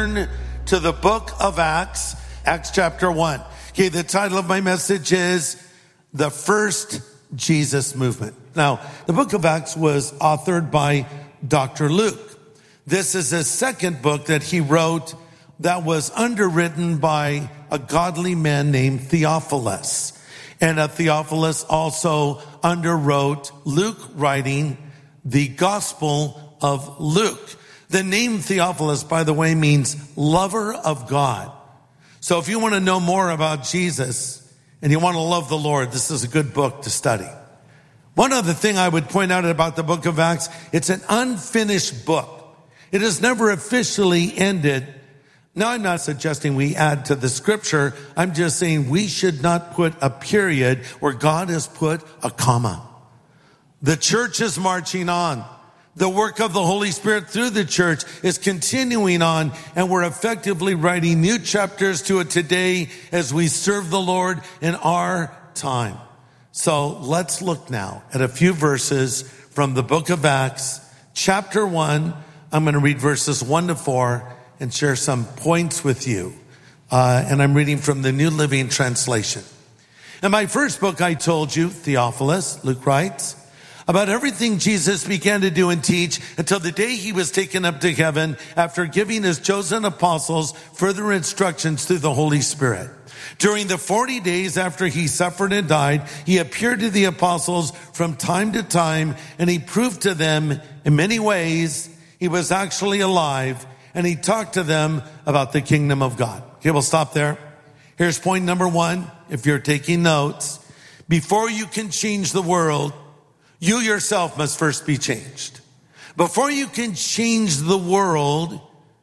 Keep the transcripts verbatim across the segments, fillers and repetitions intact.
turn to the book of Acts, Acts chapter one. Okay, the title of my message is The First Jesus Movement. Now, the book of Acts was authored by Doctor Luke. This is a second book that he wrote that was underwritten by a godly man named Theophilus. And a Theophilus also underwrote Luke writing the Gospel of Luke. The name Theophilus, by the way, means lover of God. So if you want to know more about Jesus and you want to love the Lord, this is a good book to study. One other thing I would point out about the book of Acts, it's an unfinished book. It has never officially ended. Now, I'm not suggesting we add to the scripture. I'm just saying we should not put a period where God has put a comma. The church is marching on. The work of the Holy Spirit through the church is continuing on, and we're effectively writing new chapters to it today as we serve the Lord in our time. So let's look now at a few verses from the book of Acts, chapter one. I'm going to read verses one to four and share some points with you. Uh, and I'm reading from the New Living Translation. In my first book, I told you, Theophilus, Luke writes, about everything Jesus began to do and teach until the day he was taken up to heaven after giving his chosen apostles further instructions through the Holy Spirit. During the forty days after he suffered and died, he appeared to the apostles from time to time, and he proved to them in many ways he was actually alive, and he talked to them about the kingdom of God. Okay, we'll stop there. Here's point number one, if you're taking notes. Before you can change the world, you yourself must first be changed. Before you can change the world,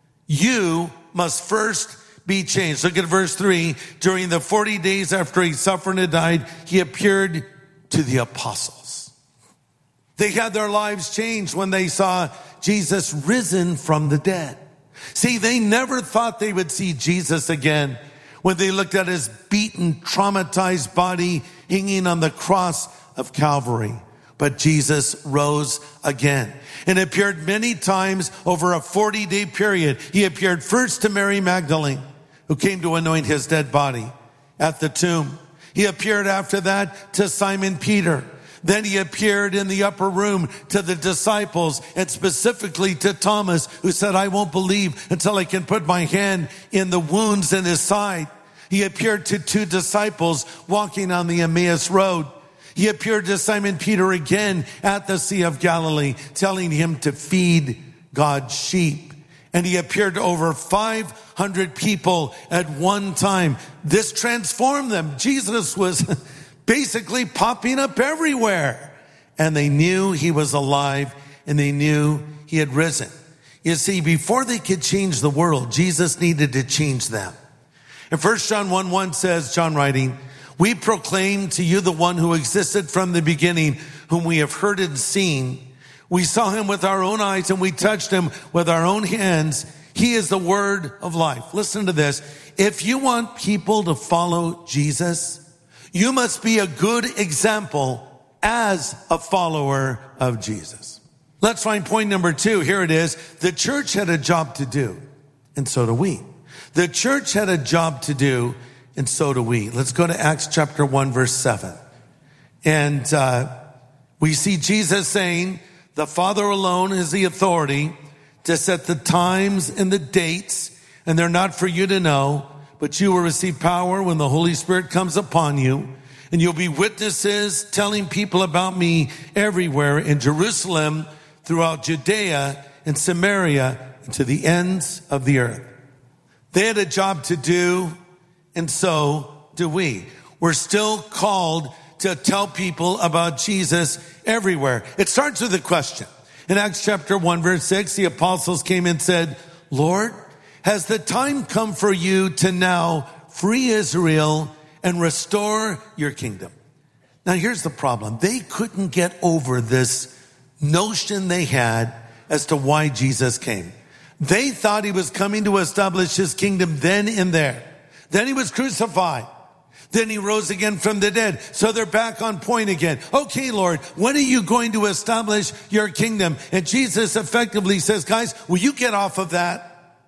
you must first be changed. Look at verse three. During the forty days after he suffered and died, he appeared to the apostles. They had their lives changed when they saw Jesus risen from the dead. See, they never thought they would see Jesus again when they looked at his beaten, traumatized body hanging on the cross of Calvary. But Jesus rose again and appeared many times over a forty-day period. He appeared first to Mary Magdalene, who came to anoint his dead body at the tomb. He appeared after that to Simon Peter. Then he appeared in the upper room to the disciples, and specifically to Thomas, who said, I won't believe until I can put my hand in the wounds in his side. He appeared to two disciples walking on the Emmaus Road. He appeared to Simon Peter again at the Sea of Galilee, telling him to feed God's sheep. And he appeared to over five hundred people at one time. This transformed them. Jesus was basically popping up everywhere. And they knew he was alive, and they knew he had risen. You see, before they could change the world, Jesus needed to change them. And First John one one says, John writing, we proclaim to you the one who existed from the beginning, whom we have heard and seen. We saw him with our own eyes, and we touched him with our own hands. He is the word of life. Listen to this. If you want people to follow Jesus, you must be a good example as a follower of Jesus. Let's find point number two. Here it is. The church had a job to do, and so do we. The church had a job to do, and so do we. Let's go to Acts chapter one, verse seven. And uh, we see Jesus saying, the Father alone is the authority to set the times and the dates, and they're not for you to know, but you will receive power when the Holy Spirit comes upon you, and you'll be witnesses telling people about me everywhere in Jerusalem, throughout Judea and Samaria, and to the ends of the earth. They had a job to do, and so do we. We're still called to tell people about Jesus everywhere. It starts with a question. In Acts chapter one, verse six, the apostles came and said, Lord, has the time come for you to now free Israel and restore your kingdom? Now here's the problem. They couldn't get over this notion they had as to why Jesus came. They thought he was coming to establish his kingdom then and there. Then he was crucified. Then he rose again from the dead. So they're back on point again. Okay, Lord, when are you going to establish your kingdom? And Jesus effectively says, guys, will you get off of that?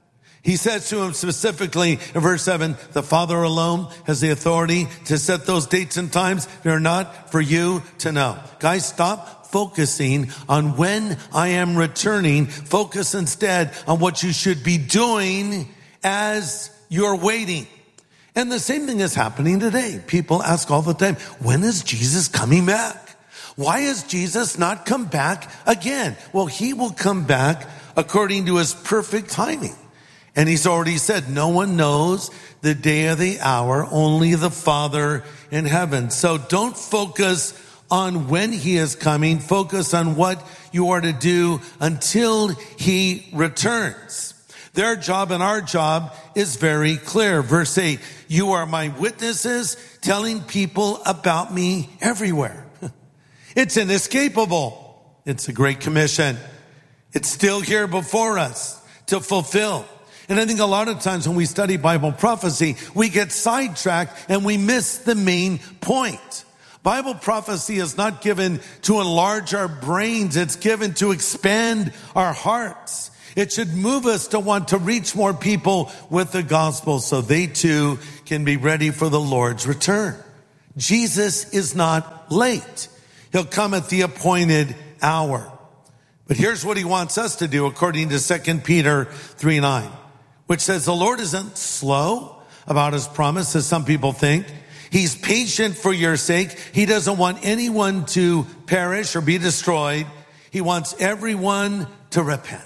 He says to him specifically in verse seven, the Father alone has the authority to set those dates and times. They're not for you to know. Guys, stop focusing on when I am returning. Focus instead on what you should be doing as you're waiting. And the same thing is happening today. People ask all the time, when is Jesus coming back? Why has Jesus not come back again? Well, he will come back according to his perfect timing. And he's already said, no one knows the day or the hour, only the Father in heaven. So don't focus on when he is coming. Focus on what you are to do until he returns. Their job and our job is very clear. Verse eight, you are my witnesses, telling people about me everywhere. It's inescapable. It's a great commission. It's still here before us to fulfill. And I think a lot of times when we study Bible prophecy, we get sidetracked and we miss the main point. Bible prophecy is not given to enlarge our brains. It's given to expand our hearts. It should move us to want to reach more people with the gospel so they too can be ready for the Lord's return. Jesus is not late. He'll come at the appointed hour. But here's what he wants us to do according to Second Peter three nine, which says the Lord isn't slow about his promise, as some people think. He's patient for your sake. He doesn't want anyone to perish or be destroyed. He wants everyone to repent.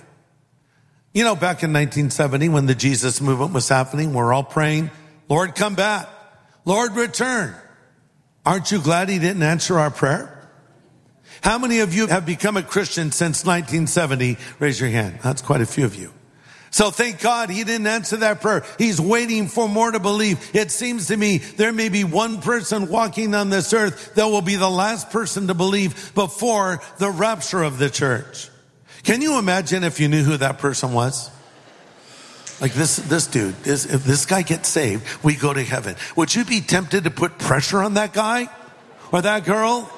You know, back in nineteen seventy, when the Jesus movement was happening, we're all praying, Lord, come back. Lord, return. Aren't you glad he didn't answer our prayer? How many of you have become a Christian since nineteen seventy? Raise your hand. That's quite a few of you. So thank God he didn't answer that prayer. He's waiting for more to believe. It seems to me there may be one person walking on this earth that will be the last person to believe before the rapture of the church. Can you imagine if you knew who that person was? Like this, this dude, this, if this guy gets saved, we go to heaven. Would you be tempted to put pressure on that guy or that girl?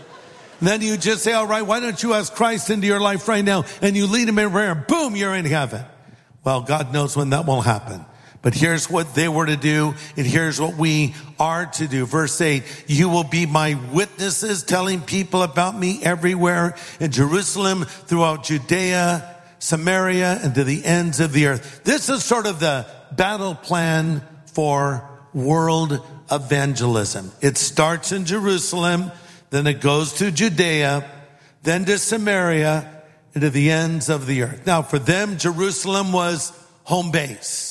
Then you just say, all right, why don't you ask Christ into your life right now? And you lead him in prayer. Boom, you're in heaven. Well, God knows when that will happen. But here's what they were to do, and here's what we are to do. Verse eight, you will be my witnesses, telling people about me everywhere in Jerusalem, throughout Judea, Samaria, and to the ends of the earth. This is sort of the battle plan for world evangelism. It starts in Jerusalem, then it goes to Judea, then to Samaria, and to the ends of the earth. Now, for them, Jerusalem was home base.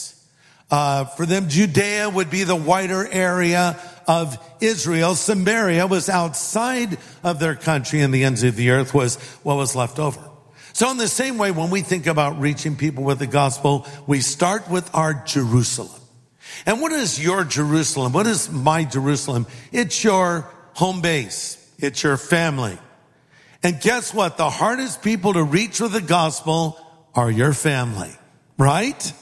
Uh, for them, Judea would be the wider area of Israel. Samaria was outside of their country, and the ends of the earth was what was left over. So in the same way, when we think about reaching people with the gospel, we start with our Jerusalem. And what is your Jerusalem? What is my Jerusalem? It's your home base. It's your family. And guess what? The hardest people to reach with the gospel are your family, right?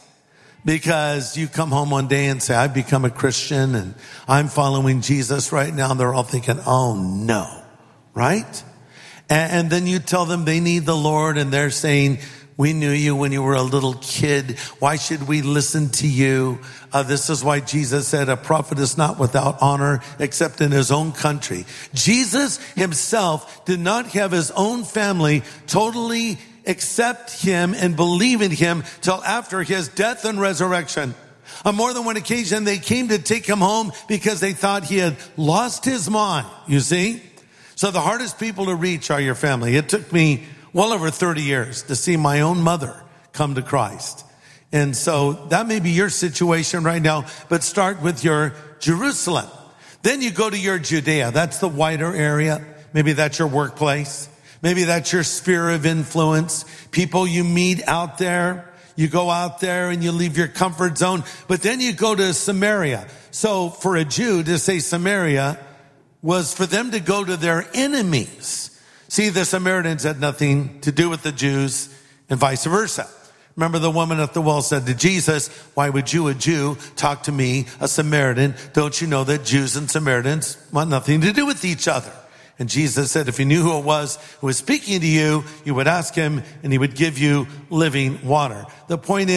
Because you come home one day and say, I've become a Christian and I'm following Jesus right now. And they're all thinking, oh no, right? And, and then you tell them they need the Lord and they're saying, we knew you when you were a little kid. Why should we listen to you? Uh, this is why Jesus said a prophet is not without honor except in his own country. Jesus himself did not have his own family totally accept him and believe in him till after his death and resurrection. On more than one occasion, they came to take him home because they thought he had lost his mind, you see? So the hardest people to reach are your family. It took me well over thirty years to see my own mother come to Christ. And so that may be your situation right now, but start with your Jerusalem. Then you go to your Judea. That's the wider area. Maybe that's your workplace. Maybe that's your sphere of influence. People you meet out there. You go out there and you leave your comfort zone. But then you go to Samaria. So for a Jew to say Samaria was for them to go to their enemies. See, the Samaritans had nothing to do with the Jews and vice versa. Remember the woman at the well said to Jesus, why would you, a Jew, talk to me, a Samaritan? Don't you know that Jews and Samaritans want nothing to do with each other? And Jesus said, if you knew who it was who was speaking to you, you would ask him and he would give you living water. The point is,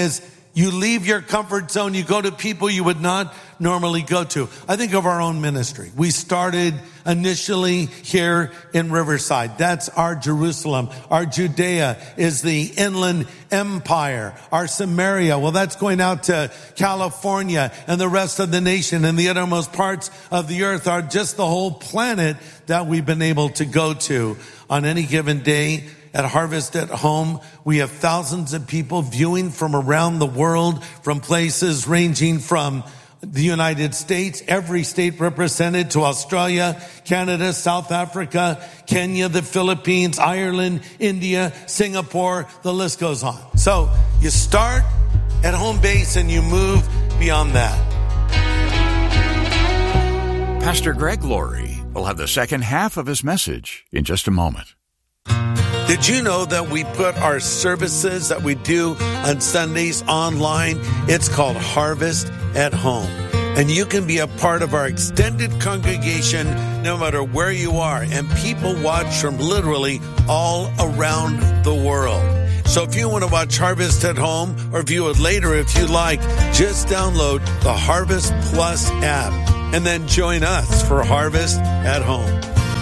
you leave your comfort zone, you go to people you would not normally go to. I think of our own ministry. We started initially here in Riverside. That's our Jerusalem. Our Judea is the inland empire. Our Samaria, well, that's going out to California and the rest of the nation, and the uttermost parts of the earth are just the whole planet that we've been able to go to on any given day. At Harvest at Home, we have thousands of people viewing from around the world, from places ranging from the United States, every state represented, to Australia, Canada, South Africa, Kenya, the Philippines, Ireland, India, Singapore, the list goes on. So you start at home base and you move beyond that. Pastor Greg Laurie will have the second half of his message in just a moment. Did you know that we put our services that we do on Sundays online? It's called Harvest at Home. And you can be a part of our extended congregation no matter where you are. And people watch from literally all around the world. So if you want to watch Harvest at Home or view it later if you like, just download the Harvest Plus app and then join us for Harvest at Home.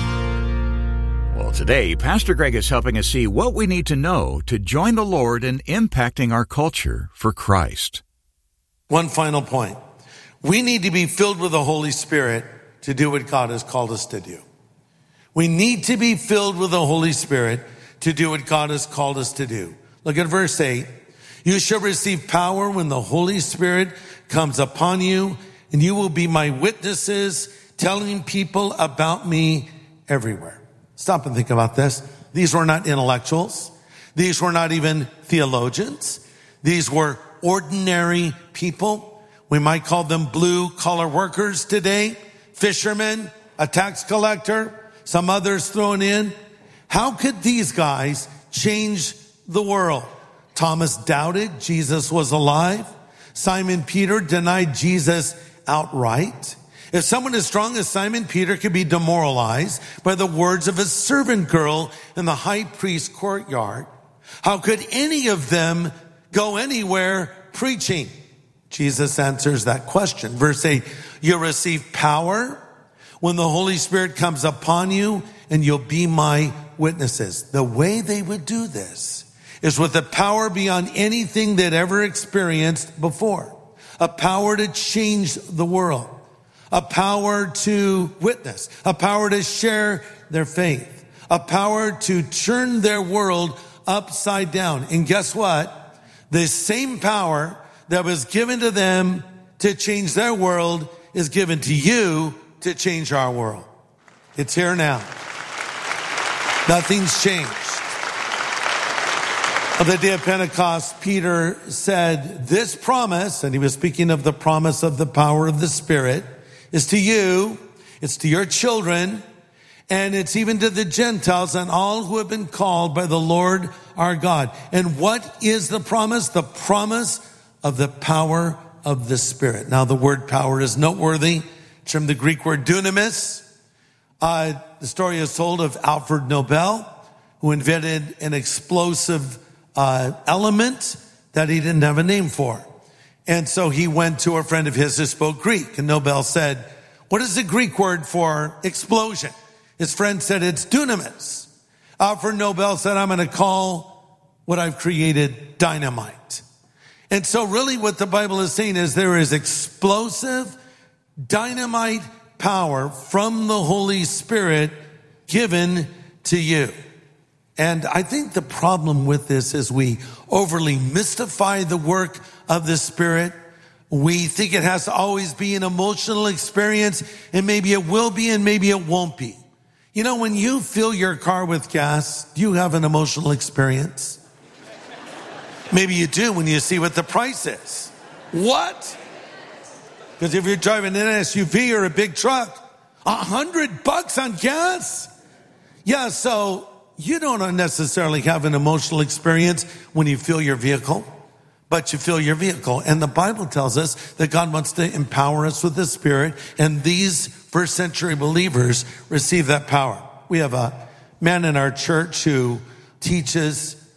Well, today, Pastor Greg is helping us see what we need to know to join the Lord in impacting our culture for Christ. One final point. We need to be filled with the Holy Spirit to do what God has called us to do. We need to be filled with the Holy Spirit to do what God has called us to do. Look at verse eight. You shall receive power when the Holy Spirit comes upon you, and you will be my witnesses, telling people about me everywhere. Stop and think about this. These were not intellectuals. These were not even theologians. These were ordinary people. We might call them blue-collar workers today, fishermen, a tax collector, some others thrown in. How could these guys change the world? Thomas doubted Jesus was alive. Simon Peter denied Jesus outright. If someone as strong as Simon Peter could be demoralized by the words of a servant girl in the high priest's courtyard, how could any of them go anywhere preaching? Jesus answers that question. Verse eight, you'll receive power when the Holy Spirit comes upon you, and you'll be my witnesses. The way they would do this is with a power beyond anything they'd ever experienced before. A power to change the world. A power to witness, a power to share their faith, a power to turn their world upside down. And guess what? The same power that was given to them to change their world is given to you to change our world. It's here now. Nothing's changed. On the day of Pentecost, Peter said this promise, and he was speaking of the promise of the power of the Spirit, is to you, it's to your children, and it's even to the Gentiles and all who have been called by the Lord our God. And what is the promise? The promise of the power of the Spirit. Now, the word power is noteworthy. It's from the Greek word dunamis. Uh, the story is told of Alfred Nobel, who invented an explosive uh, element that he didn't have a name for. And so he went to a friend of his who spoke Greek. And Nobel said, what is the Greek word for explosion? His friend said, it's dunamis. Alfred Nobel said, I'm going to call what I've created dynamite. And so really what the Bible is saying is there is explosive dynamite power from the Holy Spirit given to you. And I think the problem with this is we overly mystify the work of the Spirit. We think it has to always be an emotional experience, and maybe it will be and maybe it won't be. You know, when you fill your car with gas, do you have an emotional experience? Maybe you do when you see what the price is. What? Because if you're driving an S U V or a big truck, a hundred bucks on gas? Yeah, so you don't necessarily have an emotional experience when you fill your vehicle, but you fill your vehicle. And the Bible tells us that God wants to empower us with the Spirit, and these first century believers receive that power. We have a man in our church who teaches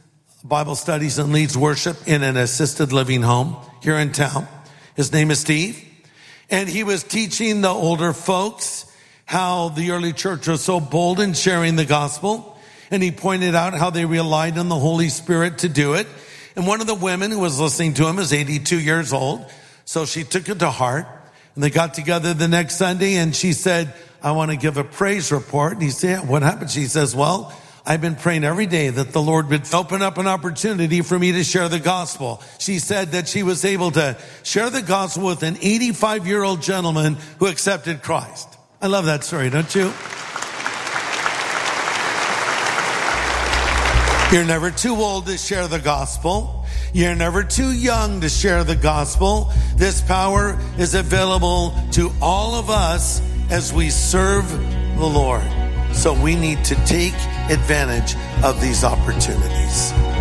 Bible studies and leads worship in an assisted living home here in town. His name is Steve. And he was teaching the older folks how the early church was so bold in sharing the gospel. And he pointed out how they relied on the Holy Spirit to do it. And one of the women who was listening to him is eighty-two years old. So she took it to heart. And they got together the next Sunday and she said, I want to give a praise report. And he said, what happened? She says, well, I've been praying every day that the Lord would open up an opportunity for me to share the gospel. She said that she was able to share the gospel with an eighty-five-year-old gentleman who accepted Christ. I love that story, don't you? You're never too old to share the gospel. You're never too young to share the gospel. This power is available to all of us as we serve the Lord. So we need to take advantage of these opportunities.